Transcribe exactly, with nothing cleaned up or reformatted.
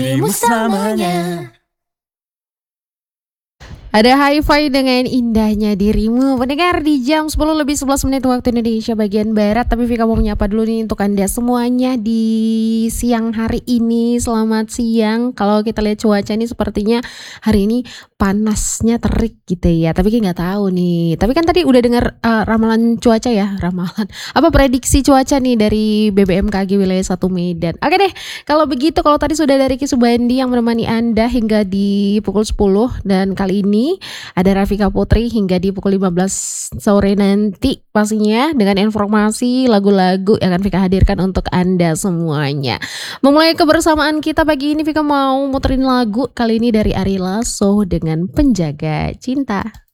dirimu selamanya. Ada Hi-Fi dengan indahnya dirimu. Pendengar di jam sepuluh lebih sebelas menit waktu Indonesia bagian Barat. Tapi Vika mau menyapa dulu nih untuk Anda semuanya di siang hari ini. Selamat siang. Kalau kita lihat cuaca nih sepertinya hari ini panasnya terik gitu ya. Tapi kita nggak tahu nih. Tapi kan tadi udah dengar uh, ramalan cuaca ya, ramalan. Apa prediksi cuaca nih dari B B M K G wilayah satu Medan. Oke deh. Kalau begitu, kalau tadi sudah dari Ki Subandi yang menemani Anda hingga di pukul sepuluh, dan kali ini ada Rafika Putri hingga di pukul lima belas sore nanti pastinya dengan informasi lagu-lagu yang akan Vika hadirkan untuk Anda semuanya. Memulai kebersamaan kita pagi ini, Vika mau muterin lagu kali ini dari Ari Lasso dengan Penjaga Cinta.